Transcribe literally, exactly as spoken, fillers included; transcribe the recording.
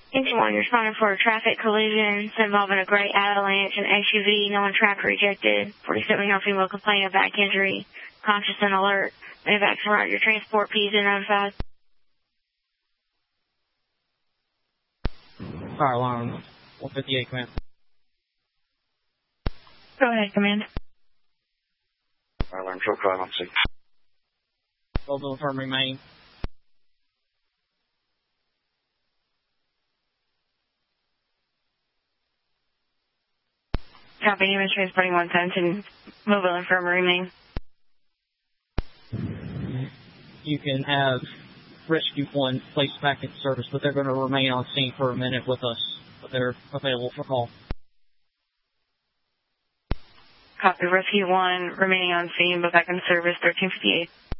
Engine one, you're responding for a traffic collision involving a gray Avalanche and S U V. No one trapped or ejected. forty-seven year old female complaint of back injury. Conscious and alert. Evac surround your transport. P Z notified. Fire alarm one fifty-eight, command. Go ahead, command. Fire alarm twelve five on scene. Mobile firm remain. Copy, human transporting one seventeen. Mobile infirmary remain. You can have Rescue one placed back in service, but they're going to remain on scene for a minute with us. But they're available for call. Copy, Rescue one remaining on scene, but back in service, thirteen fifty-eight.